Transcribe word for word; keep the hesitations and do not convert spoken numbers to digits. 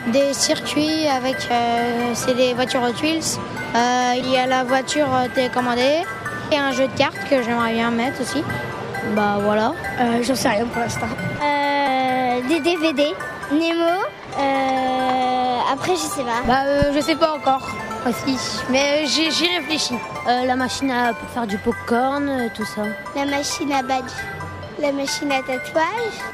Des circuits avec, euh, c'est des voitures Hot Wheels. Euh, il y a la voiture télécommandée et un jeu de cartes que j'aimerais bien mettre aussi. Bah voilà. Euh, j'en sais rien pour l'instant. Euh, des D V D, Nemo. Euh, après, je sais pas. Bah euh, je sais pas encore aussi, mais j'y, j'y réfléchis. Euh, la machine à, pour faire du popcorn, euh, tout ça. La machine à badge. La machine à tatouage.